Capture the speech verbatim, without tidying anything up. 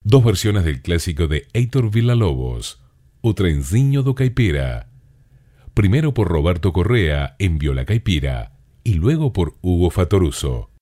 Dos versiones del clásico de Heitor Villa-Lobos, O Trenzinho do Caipira. Primero por Roberto Correa en viola caipira y luego por Hugo Fattoruso.